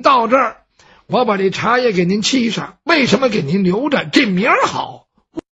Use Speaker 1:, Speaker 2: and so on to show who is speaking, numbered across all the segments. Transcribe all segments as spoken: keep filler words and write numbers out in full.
Speaker 1: 到这儿，我把这茶叶给您沏上，为什么给您留着？这名儿好，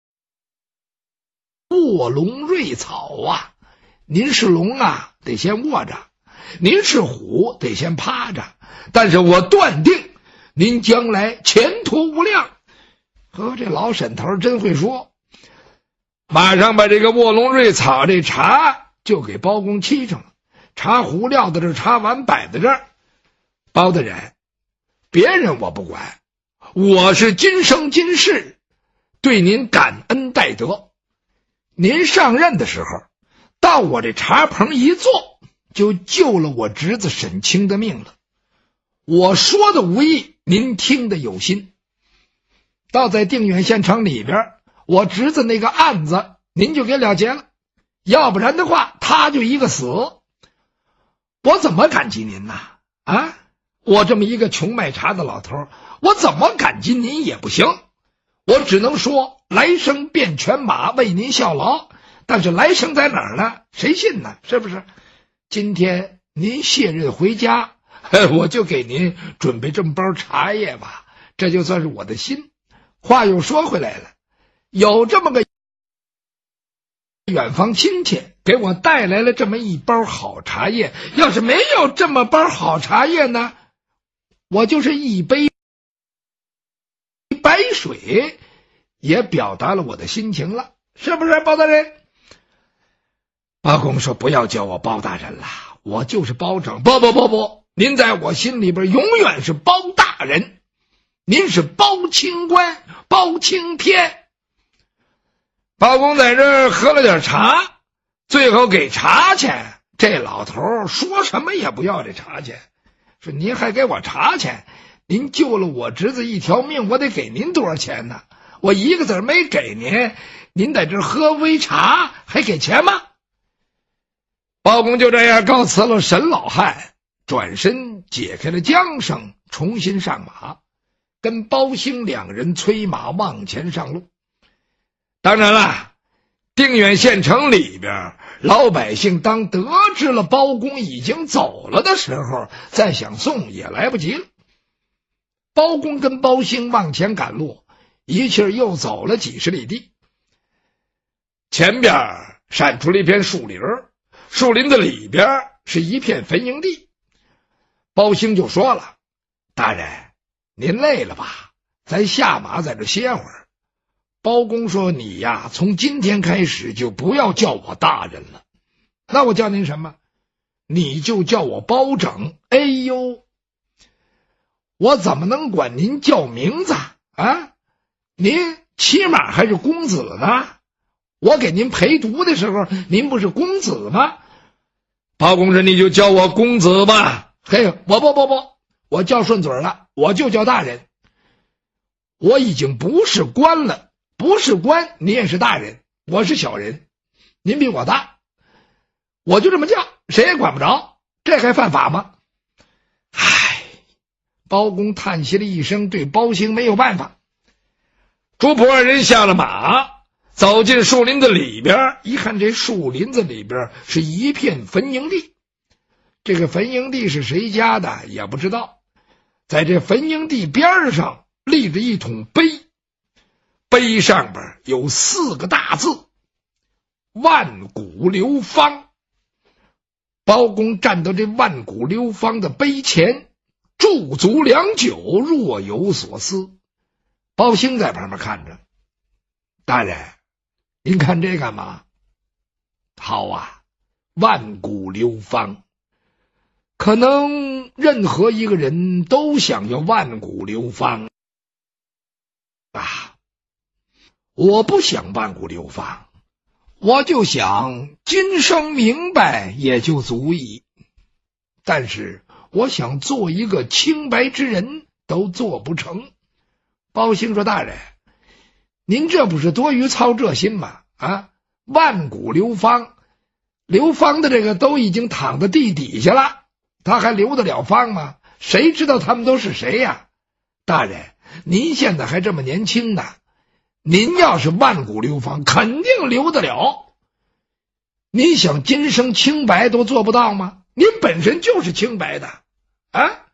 Speaker 1: 卧龙瑞草啊！您是龙啊，得先卧着；您是虎，得先趴着。但是我断定您将来前途无量。呵，这老沈头真会说，马上把这个卧龙瑞草这茶就给包公沏上了。茶壶撂在这，茶碗摆在这儿。包大人，别人我不管，我是今生今世对您感恩戴德。您上任的时候，到我这茶棚一坐，就救了我侄子沈清的命了。我说的无意，您听得有心。倒在定远县城里边，我侄子那个案子您就给了结了，要不然的话他就一个死。我怎么感激您呐？啊，我这么一个穷卖茶的老头，我怎么感激您也不行。我只能说来生变犬马为您效劳，但是来生在哪儿呢？谁信呢？是不是？今天您卸任回家，我就给您准备这么包茶叶吧，这就算是我的心。话又说回来了，有这么个远房亲戚给我带来了这么一包好茶叶，要是没有这么包好茶叶呢，我就是一杯白水也表达了我的心情了，是不是包大人？包公说，不要叫我包大人了，我就是包拯。不不不不，您在我心里边永远是包大人，您是包清官，包青天。包公在这儿喝了点茶，最后给茶钱。这老头说什么也不要这茶钱，说您还给我茶钱，您救了我侄子一条命，我得给您多少钱呢？我一个子没给您，您在这儿喝微茶还给钱吗？包公就这样告辞了沈老汉，转身解开了缰绳，重新上马，跟包兴两人催马往前上路。当然了，定远县城里边老百姓当得知了包公已经走了的时候，再想送也来不及了。包公跟包兴往前赶路，一气儿又走了几十里地。前边闪出了一片树林，树林子里边是一片坟营地。包兴就说了，大人您累了吧，咱下马在这歇会儿。包公说，你呀从今天开始就不要叫我大人了，那我叫您什么？你就叫我包拯。哎呦，我怎么能管您叫名字啊？您起码还是公子呢，我给您陪读的时候您不是公子吗？包公说，你就叫我公子吧。嘿，我不不不，我叫顺嘴了，我就叫大人。我已经不是官了，不是官你也是大人，我是小人，您比我大，我就这么叫，谁也管不着，这还犯法吗？唉，包公叹息了一声，对包兴没有办法。主仆二人下了马，走进树林子里边，一看这树林子里边是一片坟营地。这个坟营地是谁家的也不知道，在这坟营地边上立着一桶碑，碑上边有四个大字，万古流芳。包公站到这万古流芳的碑前，驻足良久，若有所思。包兴在旁边看着，大人您看这干嘛？好啊，万古流芳，可能任何一个人都想要万古流芳啊！我不想万古流芳，我就想今生明白也就足矣。但是我想做一个清白之人都做不成。包兴说，大人您这不是多余操这心吗？啊，万古流芳，流芳的这个都已经躺在地底下了，他还留得了芳吗？谁知道他们都是谁呀？大人您现在还这么年轻呢，您要是万古流芳肯定留得了，您想今生清白都做不到吗？您本身就是清白的啊！